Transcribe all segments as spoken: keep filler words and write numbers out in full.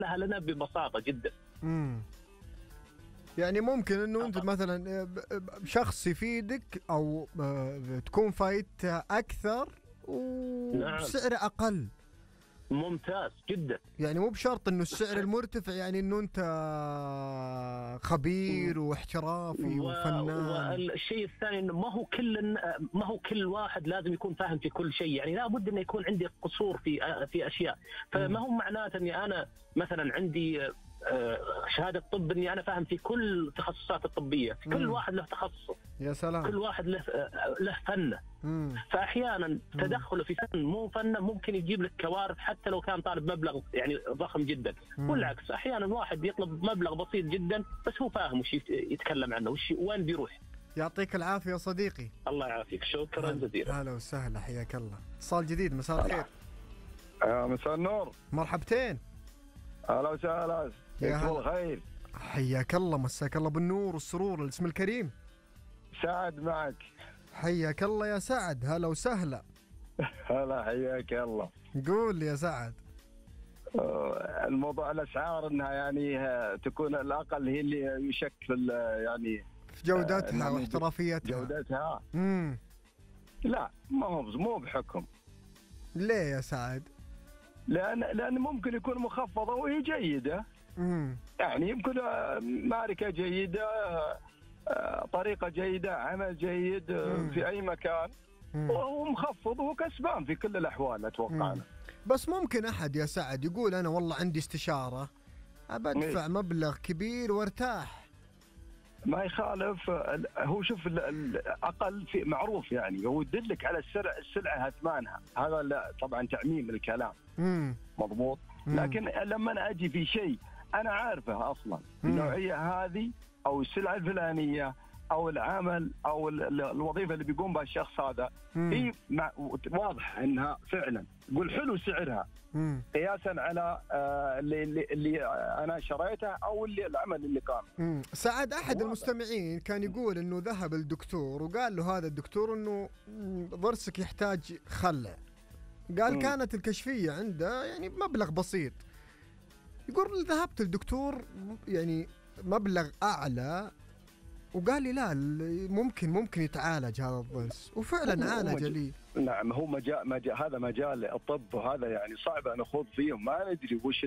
لها لنا ببساطة جدا. امم يعني ممكن انه انت مثلا شخص يفيدك او تكون فايدته اكثر وسعره اقل. ممتاز جدا. يعني مو بشرط انه السعر المرتفع يعني انه انت خبير واحترافي و... وفنان. والشيء الثاني انه ما هو كل ما هو كل واحد لازم يكون فاهم في كل شيء، يعني لابد انه يكون عندي قصور في في اشياء، فما هو معناته اني انا مثلا عندي شهادة طب اني انا فاهم في كل التخصصات الطبية، في كل مم. واحد له تخصص. يا سلام. كل واحد له له فنه. مم. فاحيانا تدخله في فن مو فنه ممكن يجيب لك كوارث حتى لو كان طالب مبلغ يعني ضخم جدا. مم. والعكس احيانا واحد يطلب مبلغ بسيط جدا بس هو فاهم وش يتكلم عنه وش وين بيروح. يعطيك العافية صديقي. الله يعافيك، شكرا جزيلا. هلا وسهلا، حياك الله. اتصال جديد، مساء الخير. آه مساء النور. مرحبتين. اهلا وسهلا. مساء الخير. حياك الله، مساك الله بالنور والسرور. الاسم الكريم. سعد معك. حياك الله يا سعد، هلا وسهلا. هلا حياك الله. قول يا سعد. الموضوع الاسعار انها يعني تكون الاقل هي اللي يشكل يعني في جودتها آه واحترافيتها. جودتها. امم لا ما هو مو بحكم. ليه يا سعد؟ لان لان ممكن يكون مخفضه وهي جيده. امم يعني يمكن ماركه جيده، طريقه جيده، عمل جيد مم. في اي مكان. مم. وهو مخفض وهو كسبان في كل الاحوال اتوقع. بس ممكن احد يا سعد يقول انا والله عندي استشاره ابدفع مبلغ كبير وارتاح. ما يخالف. هو شوف الاقل في معروف، يعني هو يدلك على السلعه السلعه ثمانها، هذا لا طبعا تعميم الكلام. امم مضبوط. مم. لكن لما أنا اجي في شيء انا عارفه اصلا النوعيه هذه او السلعه الفلانيه او العمل او الوظيفه اللي بيقوم بها الشخص هذا، هي واضح انها فعلا يقول حلو سعرها مم. قياسا على آه اللي, اللي, اللي انا شريته او اللي العمل اللي قام. سعد احد واضح. المستمعين كان يقول انه ذهب الدكتور وقال له هذا الدكتور انه ضرسك يحتاج خلع. قال مم. كانت الكشفيه عنده يعني مبلغ بسيط. يقول ذهبت الدكتور يعني مبلغ اعلى وقال لي لا ممكن ممكن يتعالج هذا الضرس، وفعلا عالج لي. نعم هو مجال, مجال هذا مجال الطب، وهذا يعني صعب أن نخوض فيه، ما ندري وش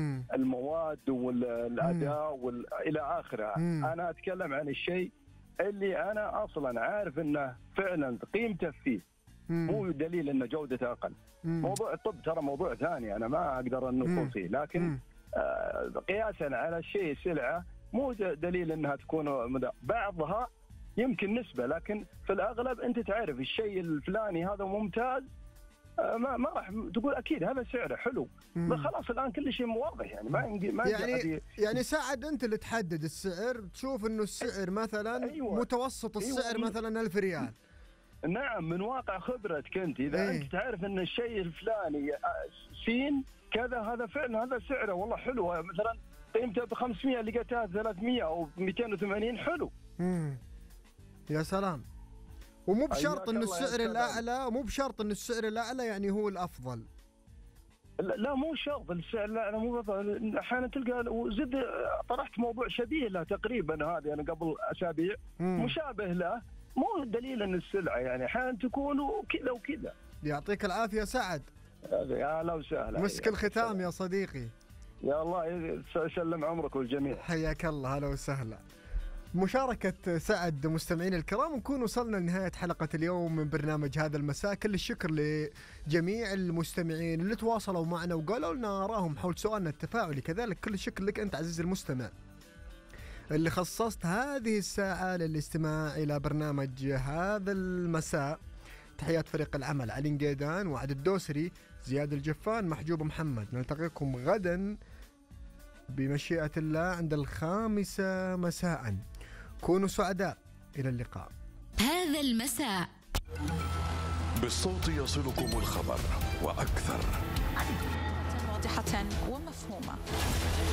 المواد والأداء والى آخره. أنا أتكلم عن الشيء اللي أنا أصلا عارف أنه فعلا قيمته فيه، مو دليل أن جودته أقل. مم. موضوع الطب ترى موضوع ثاني أنا ما أقدر أن نخوض فيه، لكن آه قياسا على الشيء سلعة مو دليل انها تكون مدى. بعضها يمكن نسبه، لكن في الاغلب انت تعرف الشيء الفلاني هذا ممتاز، ما ما راح تقول اكيد هذا سعره حلو. خلاص الان كل شيء واضح، يعني ما ما يعني يعني سعد انت اللي تحدد السعر، تشوف انه السعر مثلا أيوة. متوسط السعر أيوة. مثلا ألف ريال. نعم من واقع خبرتك انت اذا ايه؟ انت تعرف ان الشيء الفلاني سين كذا هذا فعلا هذا سعره والله حلو، مثلا قيمته ب خمسمية لقيتها ثلاثمية أو مئتين وثمانين حلو. امم يا سلام. ومو بشرط إنه السعر الأعلى، مو بشرط إنه السعر الأعلى يعني هو الأفضل. لا, لا مو شرط السعر الأعلى مو أفضل. أحيانا تلقى وزد طرحت موضوع شبيه له تقريبا هذا يعني قبل أسابيع مشابه له، مو دليل إن السلعة يعني أحيانا تكون كذا وكذا. يعطيك العافية سعد. يا هلا وسهلا. مسك الختام يا صديقي. يا الله يسلم عمرك والجميع. حياك الله، هلا وسهلا. مشاركة سعد مستمعين الكرام، نكون وصلنا لنهاية حلقة اليوم من برنامج هذا المساء. كل الشكر لجميع المستمعين اللي تواصلوا معنا وقالوا لنا آراهم حول سؤالنا التفاعلي. كذلك كل الشكر لك أنت عزيزي المستمع اللي خصصت هذه الساعة للاستماع إلى برنامج هذا المساء. تحيات فريق العمل علي نقيدان، وعد الدوسري، زياد الجفان، محجوب محمد. نلتقيكم غدا بمشيئة الله عند الخامسة مساء. كونوا سعداء، إلى اللقاء. هذا المساء بالصوت يصلكم الخبر وأكثر، واضحة ومفهومة.